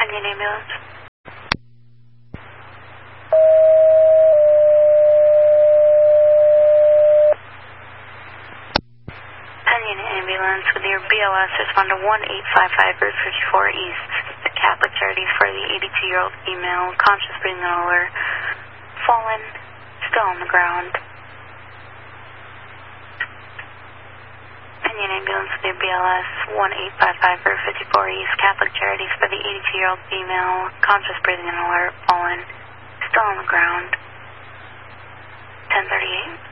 Penyon Ambulance. Penyon Ambulance with your BLS, respond to 1855 Route 54 East. The Catholic Charities for the 82-year-old female, conscious, breathing alert, fallen, still on the ground. Penyon Ambulance with your BLS, 1855 Route 54 East. Catholic Charities for the 82-year-old female, conscious, breathing alert, fallen, still on the ground. 1038.